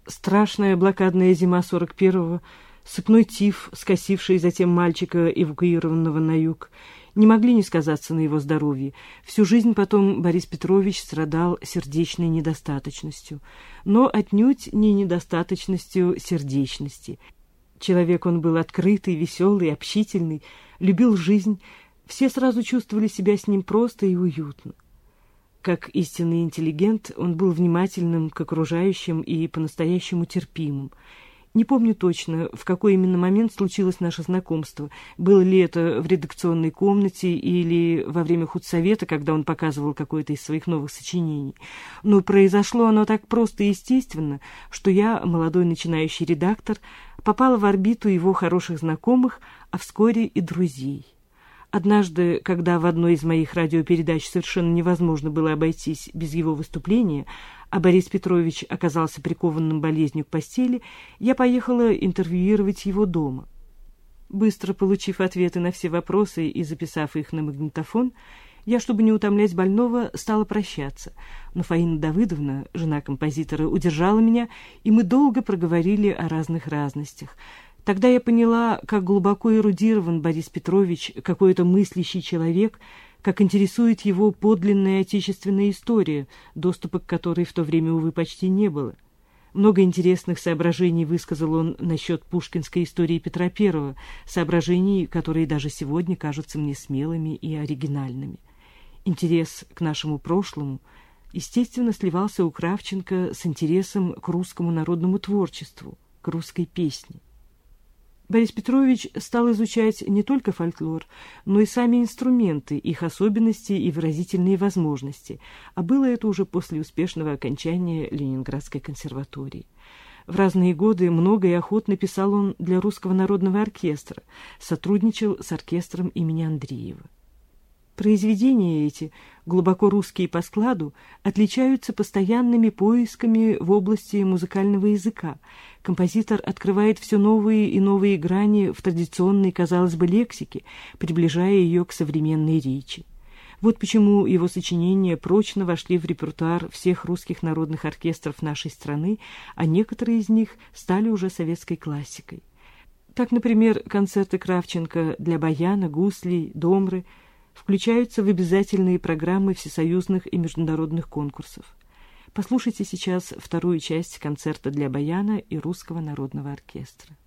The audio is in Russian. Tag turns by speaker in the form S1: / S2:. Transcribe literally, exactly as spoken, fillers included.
S1: Страшная блокадная зима сорок первого, сыпной тиф, скосивший затем мальчика, эвакуированного на юг, не могли не сказаться на его здоровье. Всю жизнь потом Борис Петрович страдал сердечной недостаточностью, но отнюдь не недостаточностью сердечности. Человек он был открытый, веселый, общительный, любил жизнь. Все сразу чувствовали себя с ним просто и уютно. Как истинный интеллигент, он был внимательным к окружающим и по-настоящему терпимым. Не помню точно, в какой именно момент случилось наше знакомство. Было ли это в редакционной комнате или во время худсовета, когда он показывал какое-то из своих новых сочинений. Но произошло оно так просто и естественно, что я, молодой начинающий редактор, попала в орбиту его хороших знакомых, а вскоре и друзей. Однажды, когда в одной из моих радиопередач совершенно невозможно было обойтись без его выступления, а Борис Петрович оказался прикованным болезнью к постели, я поехала интервьюировать его дома. Быстро получив ответы на все вопросы и записав их на магнитофон, я, чтобы не утомлять больного, стала прощаться. Но Фаина Давыдовна, жена композитора, удержала меня, и мы долго проговорили о разных разностях. Тогда я поняла, как глубоко эрудирован Борис Петрович, какой это мыслящий человек, как интересует его подлинная отечественная история, доступа к которой в то время, увы, почти не было. Много интересных соображений высказал он насчет пушкинской истории Петра Первого, соображений, которые даже сегодня кажутся мне смелыми и оригинальными. Интерес к нашему прошлому, естественно, сливался у Кравченко с интересом к русскому народному творчеству, к русской песне. Борис Петрович стал изучать не только фольклор, но и сами инструменты, их особенности и выразительные возможности, а было это уже после успешного окончания Ленинградской консерватории. В разные годы много и охотно писал он для Русского народного оркестра, сотрудничал с оркестром имени Андреева. Произведения эти, глубоко русские по складу, отличаются постоянными поисками в области музыкального языка. Композитор открывает все новые и новые грани в традиционной, казалось бы, лексике, приближая ее к современной речи. Вот почему его сочинения прочно вошли в репертуар всех русских народных оркестров нашей страны, а некоторые из них стали уже советской классикой. Так, например, концерты Кравченко для баяна, гуслей, домры включаются в обязательные программы всесоюзных и международных конкурсов. Послушайте сейчас вторую часть концерта для баяна и Русского народного оркестра.